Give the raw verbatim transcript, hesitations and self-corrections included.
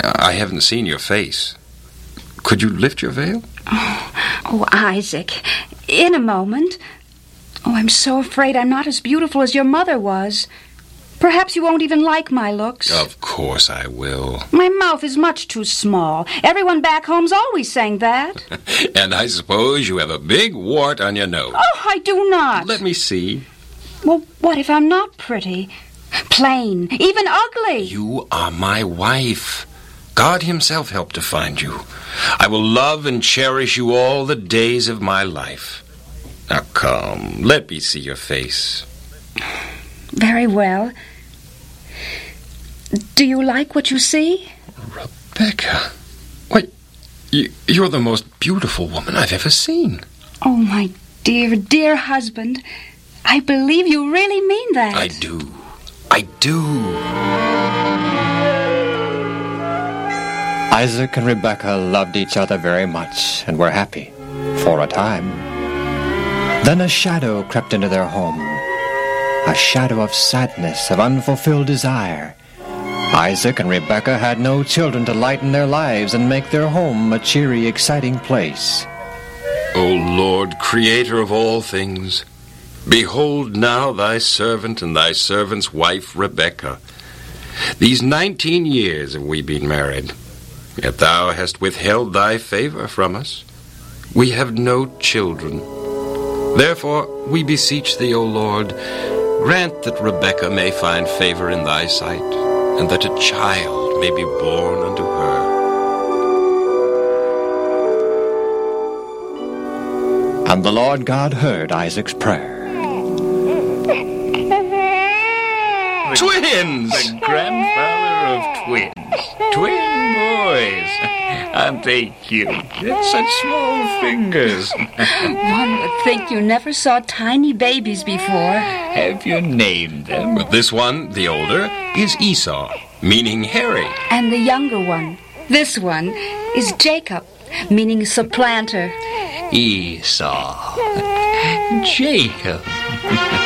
I haven't seen your face. Could you lift your veil? Oh, oh, Isaac, in a moment. Oh, I'm so afraid I'm not as beautiful as your mother was. Perhaps you won't even like my looks. Of course I will. My mouth is much too small. Everyone back home's always saying that. And I suppose you have a big wart on your nose. Oh, I do not. Let me see. Well, what if I'm not pretty? Plain, even ugly. You are my wife. God himself helped to find you. I will love and cherish you all the days of my life. Now come, let me see your face. Very well. Do you like what you see? Rebecca, why, you, you're the most beautiful woman I've ever seen. Oh, my dear, dear husband. I believe you really mean that. I do. I do. Isaac and Rebecca loved each other very much and were happy for a time. Then a shadow crept into their home, a shadow of sadness, of unfulfilled desire. Isaac and Rebecca had no children to lighten their lives and make their home a cheery, exciting place. O Lord, creator of all things, behold now thy servant and thy servant's wife Rebecca. These nineteen years have we been married, yet thou hast withheld thy favor from us. We have no children. Therefore we beseech thee, O Lord, grant that Rebecca may find favor in thy sight, and that a child may be born unto her. And the Lord God heard Isaac's prayer. Twins! The grandfather of twins. Twin boys. Aren't they cute? Such small fingers. One would think you never saw tiny babies before. Have you named them? But this one, the older, is Esau, meaning hairy. And the younger one, this one, is Jacob, meaning supplanter. Esau. Jacob.